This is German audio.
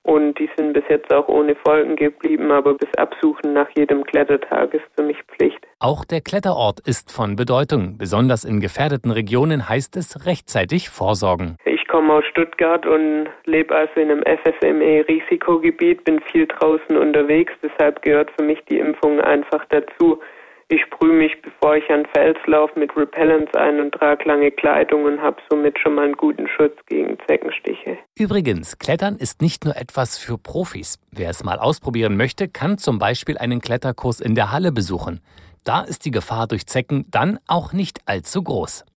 Und die sind bis jetzt auch ohne Folgen geblieben, aber das Absuchen nach jedem Klettertag ist für mich Pflicht. Auch der Kletterort ist von Bedeutung. Besonders in gefährdeten Regionen heißt es rechtzeitig vorsorgen. Ich komme aus Stuttgart und lebe also in einem FSME-Risikogebiet, bin viel draußen unterwegs, deshalb gehört für mich die Impfung einfach dazu. Ich sprühe mich, bevor ich an Fels laufe, mit Repellents ein und trage lange Kleidung und habe somit schon mal einen guten Schutz gegen Zeckenstiche. Übrigens, Klettern ist nicht nur etwas für Profis. Wer es mal ausprobieren möchte, kann zum Beispiel einen Kletterkurs in der Halle besuchen. Da ist die Gefahr durch Zecken dann auch nicht allzu groß.